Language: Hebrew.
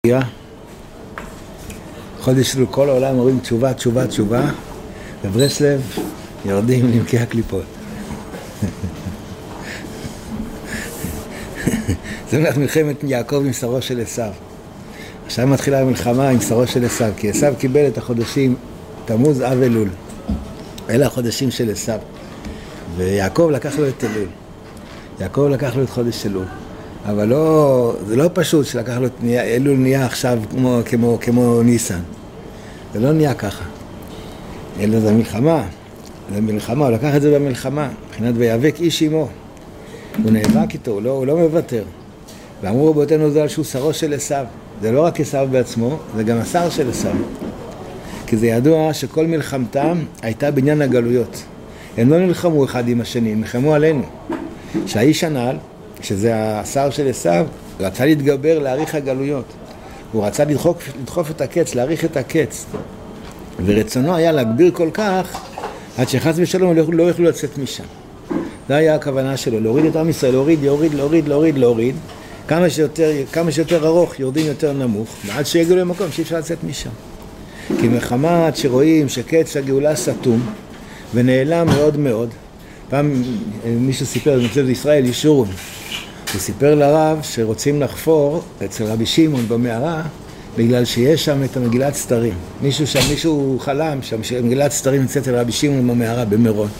חודש אלול כל העולם אומרים תשובה, תשובה, תשובה, בברסלב יורדים למקי הקליפות. זה הולך מלחמת יעקב עם שרו של עשיו. עכשיו מתחילה המלחמה עם שרו של עשיו, כי עשיו קיבל את החודשים תמוז, אב, אלול. אלה החודשים של עשיו. ויעקב לקח לו את אלול. יעקב לקח לו את חודש אלול. אבל לא, זה לא פשוט שלקח לו את אלול נהיה עכשיו כמו ניסן. זה לא נהיה ככה. אלא זה מלחמה. זה מלחמה, הוא לקח את זה במלחמה. מבחינת ויאבק איש עמו. הוא נאבק איתו, הוא לא מוותר. ואמרו רבותינו ז"ל שהוא שרו של עשיו. זה לא רק עשיו בעצמו, זה גם השר של עשיו. כי זה ידוע שכל מלחמתם הייתה בעניין הגלויות. הם לא נלחמו אחד עם השני, הם נלחמו עלינו. שהאיש הנעל, שזה השר של עשיו, רצה להתגבר להאריך הגלויות. הוא רצה לדחוף את הקץ, להאריך את הקץ. ורצונו היה להגביר כל כך, עד שחס ושלום לא יוכלו לצאת משם. זו היה הכוונה שלו, להוריד את עם ישראל, להוריד. כמה שיותר ארוך, יורדים יותר נמוך, ועד שיגיעו למקום שאי אפשר לצאת משם. כי מחמת שרואים שקץ הגאולה סתום, ונעלם מאוד מאוד. פעם מישהו סיפר, במצב ישראל, ישורון. הוא סיפר לרב שרוצים לחפור אצל רבי שמעון במערה, בגלל שיש שם את המגילת סתרים. מישהו חלם שם שמגילת סתרים נמצאת אצל רבי שמעון במערה, במירון.